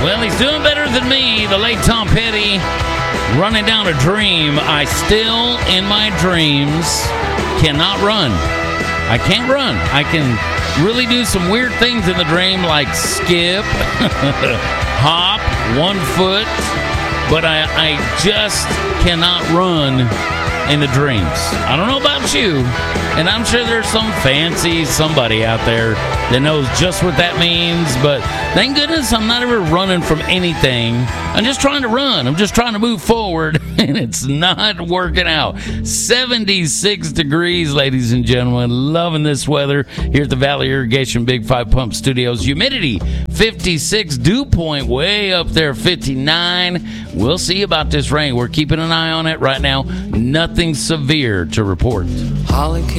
Well, he's doing better than me, the late Tom Petty, running down a dream. I still, in my dreams, cannot run. I can't run. I can really do some weird things in the dream, like skip, hop, 1 foot, but I just cannot run in the dreams. I don't know about you, and I'm sure there's some fancy somebody out there that knows just what that means, but thank goodness I'm not ever running from anything. I'm just trying to run. I'm just trying to move forward, and it's not working out. 76 degrees, ladies and gentlemen. Loving this weather here at the Valley Irrigation Big 5 Pump Studios. Humidity, 56. Dew point way up there, 59. We'll see about this rain. We're keeping an eye on it right now. Nothing severe to report. Holly